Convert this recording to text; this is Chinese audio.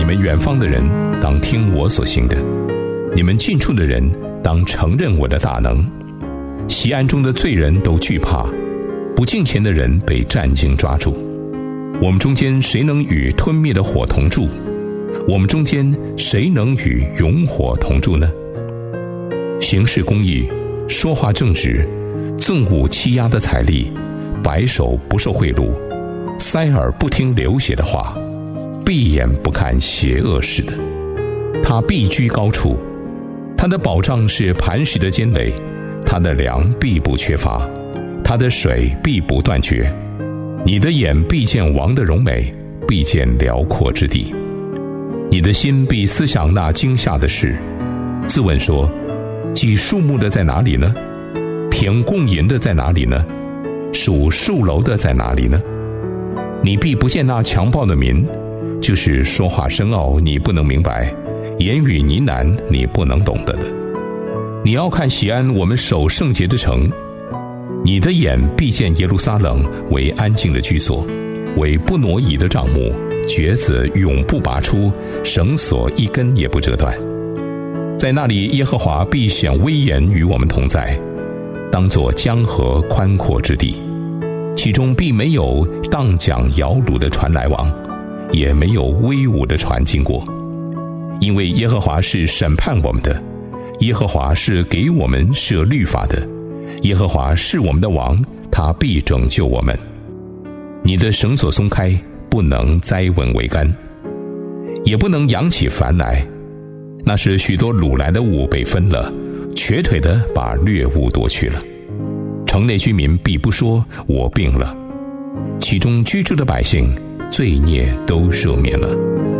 你们远方的人当听我所行的，你们近处的人当承认我的大能。西安中的罪人都惧怕，不敬虔的人被战兢抓住。我们中间谁能与吞灭的火同住？我们中间谁能与永火同住呢？行事公义，说话正直，憎恶欺压的财力，白手不受贿赂，塞耳不听流血的话，闭眼不看邪恶事的。他必居高处，他的保障是磐石的坚垒，他的粮必不缺乏，他的水必不断绝。你的眼必见王的荣美，必见辽阔之地。你的心必思想那惊吓的事，自问说，计树木的在哪里呢？品供银的在哪里呢？数树楼的在哪里呢？你必不见那强暴的民，就是说话深奥你不能明白，言语呢喃你不能懂得的。你要看西安我们守圣洁的城，你的眼必见耶路撒冷为安静的居所，为不挪移的帐幕，橛子永不拔出，绳索一根也不折断。在那里耶和华必显威严与我们同在，当作江河宽阔之地，其中必没有荡桨摇橹的船来往，也没有威武的船经过。因为耶和华是审判我们的，耶和华是给我们设律法的，耶和华是我们的王，他必拯救我们。你的绳索松开，不能栽稳桅杆，也不能扬起帆来，那是许多掳来的物被分了，瘸腿的把掠物夺去了。城内居民必不说我病了，其中居住的百姓罪孽都赦免了。